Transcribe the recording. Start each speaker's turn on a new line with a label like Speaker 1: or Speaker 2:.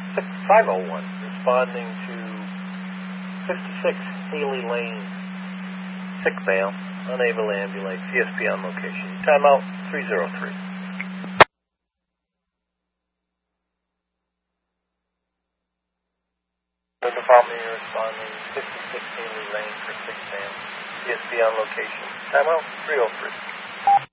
Speaker 1: 501, responding to 56 Haley Lane, sick male, unable to ambulate, CSP on location. Timeout 303. The department is responding 56 Haley Lane for sick male, CSP on location. Timeout 303.